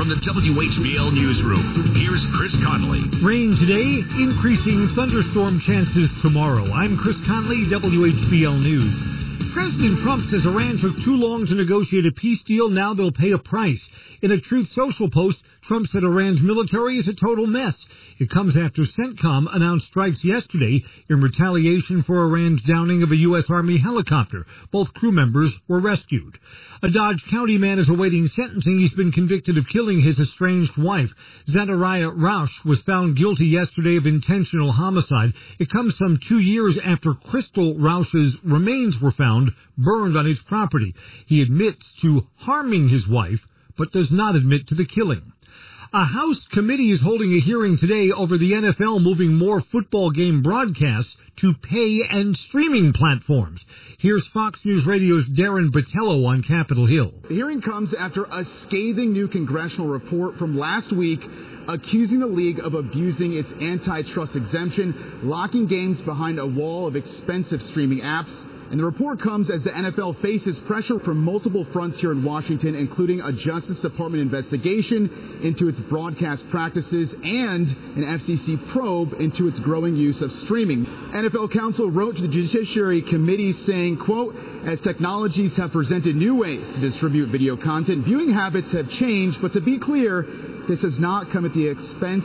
from the WHBL newsroom, here's Chris Conley. Rain today, increasing thunderstorm chances tomorrow. I'm Chris Conley, WHBL News. President Trump says Iran took too long to negotiate a peace deal. Now they'll pay a price. In a Truth Social post, Trump said Iran's military is a total mess. It comes after CENTCOM announced strikes yesterday in retaliation for Iran's downing of a U.S. Army helicopter. Both crew members were rescued. A Dodge County man is awaiting sentencing. He's been convicted of killing his estranged wife. Zachariah Rausch was found guilty yesterday of intentional homicide. It comes some 2 years after Crystal Rausch's remains were found burned on his property. He admits to harming his wife, but does not admit to the killing. A House committee is holding a hearing today over the NFL moving more football game broadcasts to pay and streaming platforms. Here's Fox News Radio's Darren Botello on Capitol Hill. The hearing comes after a scathing new congressional report from last week accusing the league of abusing its antitrust exemption, locking games behind a wall of expensive streaming apps. And the report comes as the NFL faces pressure from multiple fronts here in Washington, including a Justice Department investigation into its broadcast practices and an FCC probe into its growing use of streaming. NFL counsel wrote to the Judiciary Committee saying, quote, as technologies have presented new ways to distribute video content, viewing habits have changed. But to be clear, this has not come at the expense